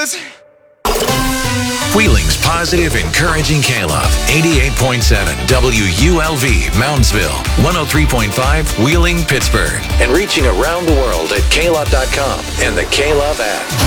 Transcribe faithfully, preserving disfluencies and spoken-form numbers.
Yes. Wheeling's positive, encouraging K-Love. eighty-eight point seven W U L V, Moundsville. one oh three point five, Wheeling, Pittsburgh. And reaching around the world at K Love dot com and the K-Love app.